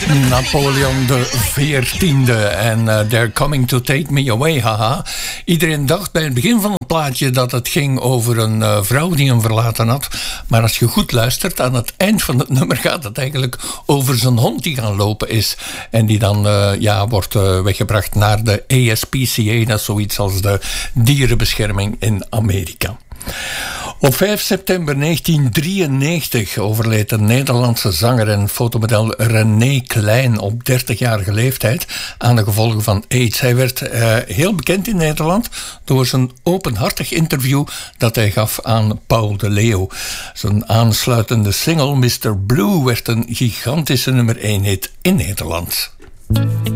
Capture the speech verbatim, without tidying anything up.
Napoleon de veertiende en uh, They're Coming to Take Me Away, haha. Iedereen dacht bij het begin van het plaatje dat het ging over een uh, vrouw die hem verlaten had. Maar als je goed luistert, aan het eind van het nummer gaat het eigenlijk over zijn hond die gaan lopen is. En die dan uh, ja, wordt uh, weggebracht naar de A S P C A, dat is zoiets als de dierenbescherming in Amerika. Op vijf september negentien drieënnegentig overleed de Nederlandse zanger en fotomodel René Klein op dertigjarige leeftijd aan de gevolgen van AIDS. Hij werd uh, heel bekend in Nederland door zijn openhartig interview dat hij gaf aan Paul de Leeuw. Zijn aansluitende single mister Blue werd een gigantische nummer één hit in Nederland.